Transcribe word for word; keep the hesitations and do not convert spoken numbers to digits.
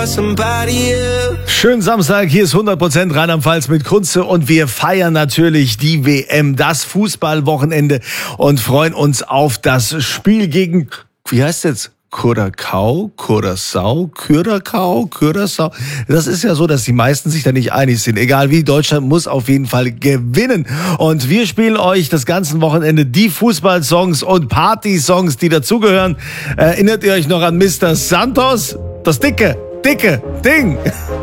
Schönen Samstag, hier ist hundert Prozent Rheinland-Pfalz mit Kunze und wir feiern natürlich die W M, das Fußballwochenende und freuen uns auf das Spiel gegen, wie heißt jetzt? Curacao, Curaçao, Curacao, Curaçao. Das ist ja so, dass die meisten sich da nicht einig sind. Egal wie, Deutschland muss auf jeden Fall gewinnen. Und wir spielen euch das ganze Wochenende die Fußballsongs und Partysongs, die dazugehören. Erinnert ihr euch noch an Mister Santos? Das dicke, dicke Ding.